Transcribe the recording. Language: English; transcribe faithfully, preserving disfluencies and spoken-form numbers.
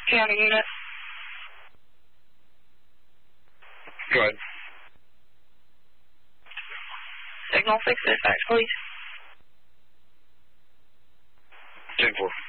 County unit. Go ahead. Signal six dispatch, please. ten four.